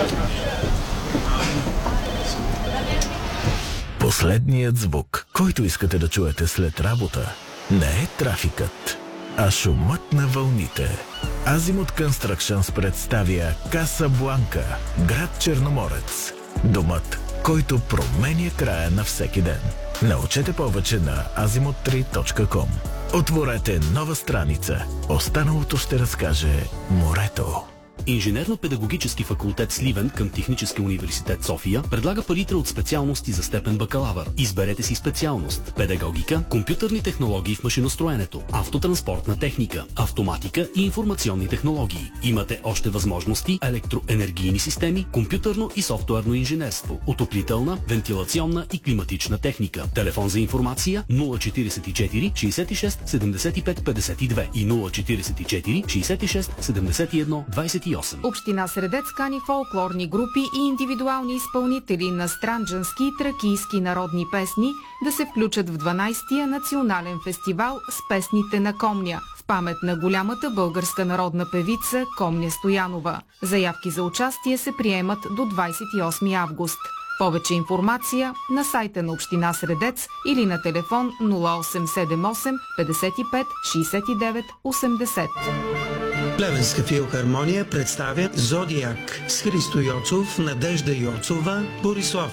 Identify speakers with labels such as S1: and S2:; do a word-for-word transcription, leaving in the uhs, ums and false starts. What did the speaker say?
S1: Последният звук, който искате да чуете след работа, не е трафикът, а шумът на вълните. Азимут Constructions представя Касабланка, град Черноморец. Домът, който променя края на всеки ден. Научете повече на азимут три точка ком. Отворете нова страница. Останалото ще разкаже морето.
S2: Инженерно-педагогически факултет Сливен към Технически университет София предлага палитра от специалности за степен бакалавър. Изберете си специалност: педагогика, компютърни технологии в машиностроенето, автотранспортна техника, автоматика и информационни технологии. Имате още възможности: електроенергийни системи, компютърно и софтуерно инженерство, отоплителна, вентилационна и климатична техника. Телефон за информация нула четиридесет и четири шейсет и шест седемдесет и пет петдесет и две и нула четиридесет и четири шейсет и шест седемдесет и едно двадесет и осем.
S3: Община Средец кани фолклорни групи и индивидуални изпълнители на странджански и тракийски народни песни да се включат в дванадесетия национален фестивал с песните на Комня в памет на голямата българска народна певица Комня Стоянова. Заявки за участие се приемат до двадесет и осми август. Повече информация на сайта на Община Средец или на телефон нула осем седем осем петдесет и пет шейсет и девет осемдесет.
S4: Плевенска филхармония представя Зодиак с Христо Йоцов, Надежда Йоцова, Борислав